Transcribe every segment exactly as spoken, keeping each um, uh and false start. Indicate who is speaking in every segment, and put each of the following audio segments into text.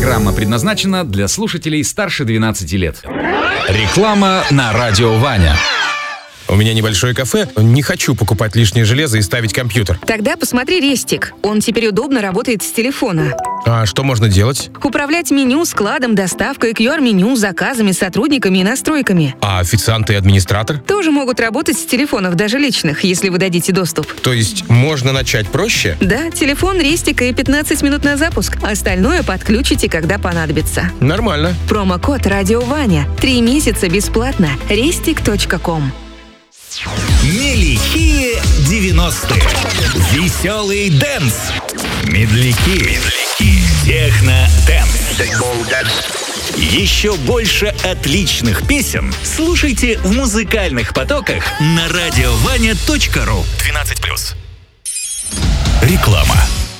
Speaker 1: Программа предназначена для слушателей старше двенадцати лет. Реклама на радио Ваня.
Speaker 2: У меня небольшое кафе, не хочу покупать лишнее железо и ставить компьютер.
Speaker 3: Тогда посмотри Рестик. Он теперь удобно работает с телефона.
Speaker 2: А что можно делать?
Speaker 3: Управлять меню, складом, доставкой, ку ар-меню, заказами, сотрудниками и настройками.
Speaker 2: А официант и администратор?
Speaker 3: Тоже могут работать с телефонов, даже личных, если вы дадите доступ.
Speaker 2: То есть можно начать проще?
Speaker 3: Да, телефон, Рестика и пятнадцать минут на запуск. Остальное подключите, когда понадобится.
Speaker 2: Нормально.
Speaker 3: Промокод «Радио Ваня». Три месяца бесплатно. рестик точка ком.
Speaker 4: Нелихие девяностые. Веселый дэнс. Медляки. Техно-дэнс. Еще больше отличных песен слушайте в музыкальных потоках на радиованя точка ру. двенадцать плюс. Реклама.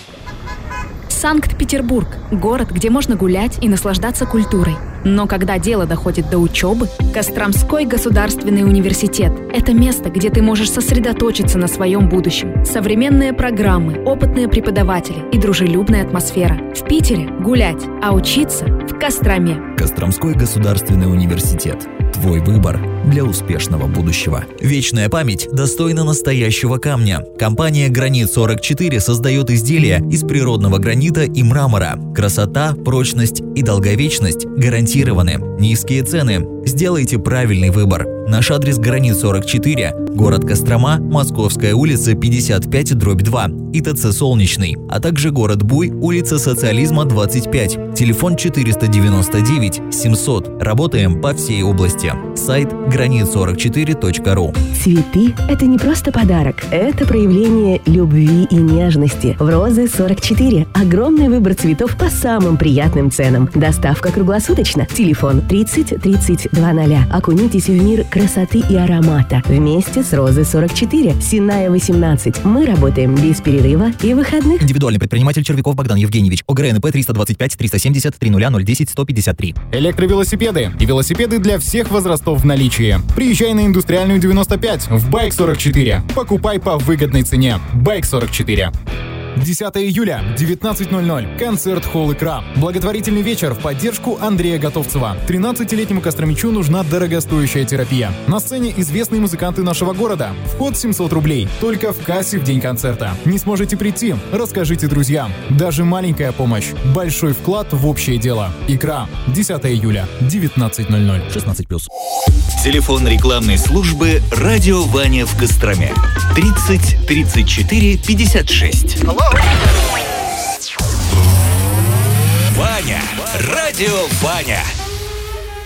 Speaker 5: Санкт-Петербург – город, где можно гулять и наслаждаться культурой. Но когда дело доходит до учебы, Костромской государственный университет – это место, где ты можешь сосредоточиться на своем будущем. Современные программы, опытные преподаватели и дружелюбная атмосфера. В Питере – гулять, а учиться – в Костроме.
Speaker 6: Костромской государственный университет. Твой выбор для успешного будущего. Вечная память достойна настоящего камня. Компания «Гранит сорок четыре» создает изделия из природного гранита и мрамора. Красота, прочность и долговечность гарантированы. Низкие цены. Сделайте правильный выбор. Наш адрес: Гранит сорок четыре, город Кострома, Московская улица пятьдесят пять дробь два, ИТЦ Солнечный, а также город Буй, улица Социализма двадцать пять, телефон четыреста девяносто девять семьсот. Работаем по всей области. Сайт гранит сорок четыре точка ру.
Speaker 7: Цветы – это не просто подарок, это проявление любви и нежности. В «Розы сорок четыре» огромный выбор цветов по самым приятным ценам. Доставка круглосуточно. Телефон тридцать тридцать двадцать. Окунитесь в мир красоты и аромата вместе с «Розы сорок четыре», Синая восемнадцать. Мы работаем без перерыва и выходных.
Speaker 6: Индивидуальный предприниматель Червяков Богдан Евгеньевич. ОГРНП триста двадцать пять триста семьдесят три ноль ноль десять сто пятьдесят три.
Speaker 8: Электровелосипеды и велосипеды для всех возрастов в наличии. Приезжай на Индустриальную девяносто пять в Байк сорок четыре. Покупай по выгодной цене. Байк сорок четыре. десятого июля, девятнадцать ноль ноль. Концерт «Холл Икра». Благотворительный вечер в поддержку Андрея Готовцева. тринадцатилетнему костромичу нужна дорогостоящая терапия. На сцене известные музыканты нашего города. Вход семьсот рублей. Только в кассе в день концерта. Не сможете прийти? Расскажите друзьям. Даже маленькая помощь. Большой вклад в общее дело. «Икра». десятого июля, девятнадцать ноль ноль.
Speaker 6: шестнадцать плюс.
Speaker 4: Телефон рекламной службы «Радио Ваня» в Костроме. тридцать тридцать четыре пятьдесят шесть. Ваня. Радио Ваня.